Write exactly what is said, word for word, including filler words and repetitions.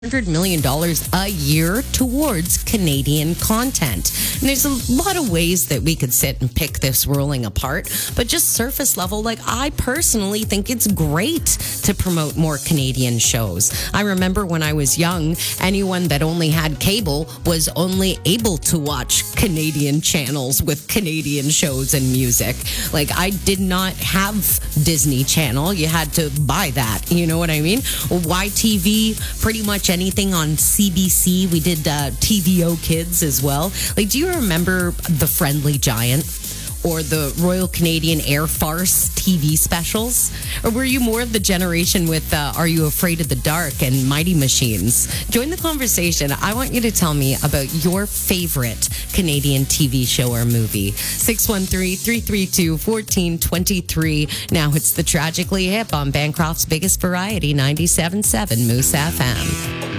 one hundred million dollars a year towards Canadian content. And there's a lot of ways that we could sit and pick this ruling apart, but just surface level, like I personally think it's great to promote more Canadian shows. I remember when I was young, anyone that only had cable was only able to watch Canadian channels with Canadian shows and music. Like I did not have Disney Channel. You had to buy that. You know what I mean? Y T V, pretty much anything on C B C. We did uh, T V O Kids as well. Like, do you remember The Friendly Giant or the Royal Canadian Air Farce T V specials? Or were you more of the generation with uh, Are You Afraid of the Dark and Mighty Machines? Join the conversation. I want you to tell me about your favorite Canadian T V show or movie. six one three, three three two, one four two three. Now it's the Tragically Hip on Bancroft's biggest variety, ninety-seven point seven Moose F M.